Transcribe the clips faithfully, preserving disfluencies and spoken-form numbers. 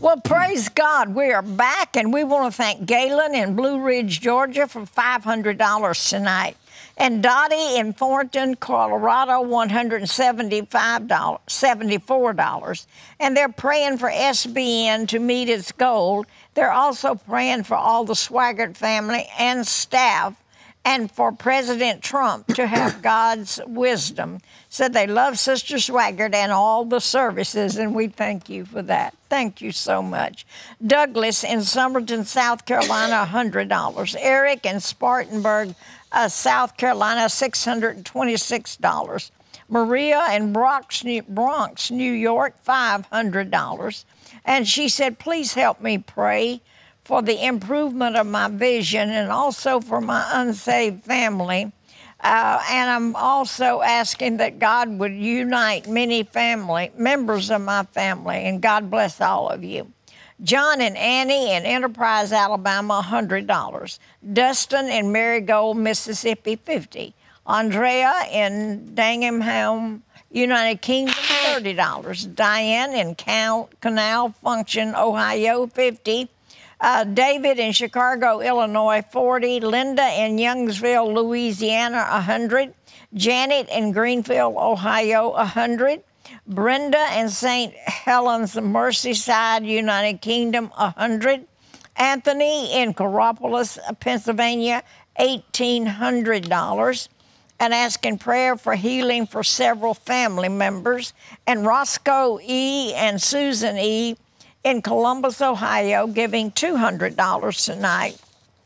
Well, praise God. We are back, and we want to thank Galen in Blue Ridge, Georgia, for five hundred dollars tonight. And Dottie in Thornton, Colorado, one hundred seventy-five dollars, seventy-four dollars. And they're praying for S B N to meet its goal. They're also praying for all the Swaggart family and staff, and for President Trump to have God's wisdom. Said they love Sister Swaggart and all the services, and we thank you for that. Thank you so much. Douglas in Summerton, South Carolina, one hundred dollars. Eric in Spartanburg, uh, South Carolina, six hundred twenty-six dollars. Maria in Bronx, New, Bronx, New York, five hundred dollars. And she said, please help me pray for the improvement of my vision and also for my unsaved family. Uh, and I'm also asking that God would unite many family members of my family, and God bless all of you. John and Annie in Enterprise, Alabama, one hundred dollars. Dustin in Marigold, Mississippi, fifty dollars. Andrea in Dagenham, United Kingdom, thirty dollars. Diane in Cal- Canal Function, Ohio, fifty dollars. Uh, David in Chicago, Illinois, forty dollars. Linda in Youngsville, Louisiana, one hundred dollars. Janet in Greenfield, Ohio, one hundred dollars. Brenda in Saint Helens, Merseyside, United Kingdom, one hundred dollars. Anthony in Coropolis, Pennsylvania, eighteen hundred dollars. And asking prayer for healing for several family members. And Roscoe E. and Susan E. in Columbus, Ohio, giving two hundred dollars tonight.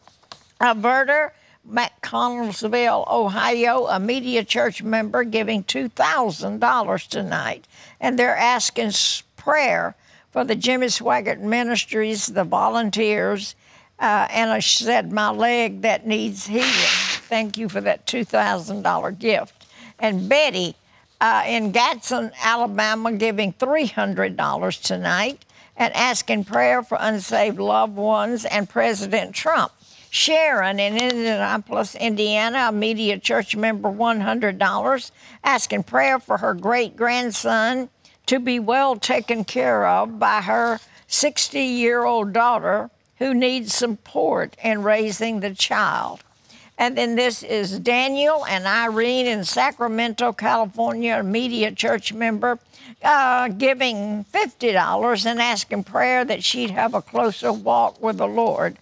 Alberta, McConnellsville, Ohio, a Media Church member, giving two thousand dollars tonight. And they're asking prayer for the Jimmy Swaggart Ministries, the volunteers, uh, and I said, my leg that needs healing. Thank you for that two thousand dollars gift. And Betty uh, in Gadsden, Alabama, giving three hundred dollars tonight, and asking prayer for unsaved loved ones and President Trump. Sharon in Indianapolis, Indiana, a Media Church member, one hundred dollars, asking prayer for her great-grandson to be well taken care of by her sixty-year-old daughter who needs support in raising the child. And then this is Daniel and Irene in Sacramento, California, a Media Church member, uh, giving fifty dollars and asking prayer that she'd have a closer walk with the Lord.